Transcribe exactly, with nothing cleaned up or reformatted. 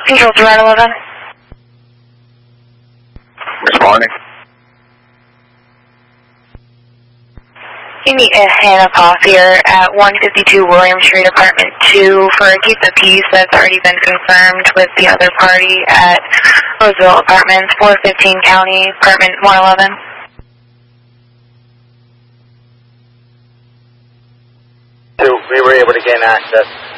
Control to Ride eleven. Responding. You need a Hannah Poff here at one fifty-two William Street, apartment two, for a case of peace that's already been confirmed with the other party at Roseville Apartments, four fifteen County, apartment one eleven. So we were able to gain access